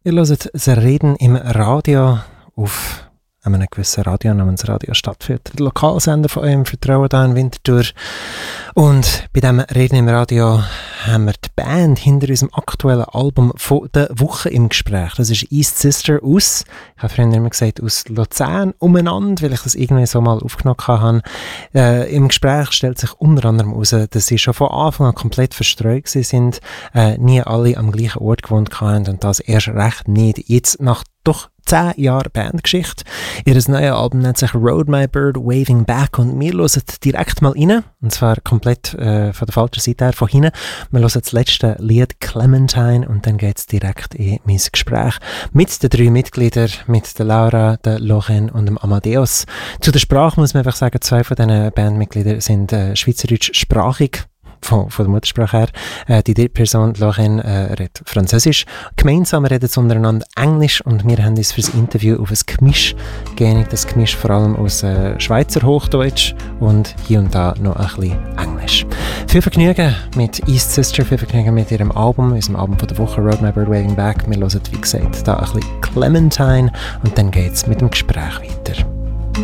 Ihr hört das Reden im Radio auf einem gewissen Radio namens Radio Stadtfilter, der Lokalsender von eurem Vertrauen hier in Winterthur. Und bei diesem Reden im Radio haben wir die Band hinter unserem aktuellen Album von der Woche im Gespräch. Das ist East Sister aus, ich habe vorhin immer gesagt, aus Luzern umeinander, weil ich das irgendwie so mal aufgenommen habe. Im Gespräch stellt sich unter anderem heraus, dass sie schon von Anfang an komplett verstreut sind, nie alle am gleichen Ort gewohnt haben und das erst recht nicht. Jetzt nach doch 10 Jahre Bandgeschichte. Ihr neues Album nennt sich Rode My Bird Waving Back und wir hören direkt mal rein, und zwar komplett von der falschen Seite her, von hinten. Wir hören das letzte Lied Clementine und dann geht es direkt in mein Gespräch mit den 3 Mitgliedern, mit der Laura, der Lochen und dem Amadeus. Zu der Sprache muss man einfach sagen, 2 von diesen Bandmitgliedern sind schweizerdeutschsprachig. Von der Muttersprache her. Die dritte Person, Lochen, redet Französisch. Gemeinsam reden sie untereinander Englisch und wir haben uns für das Interview auf ein Gemisch geeinigt. Das Gemisch vor allem aus Schweizer Hochdeutsch und hier und da noch ein bisschen Englisch. Viel Vergnügen mit East Sister, viel Vergnügen mit ihrem Album, unserem Album von der Woche, Rode My Bird Waving Back. Wir hören, wie gesagt, da ein bisschen Clementine und dann geht es mit dem Gespräch weiter.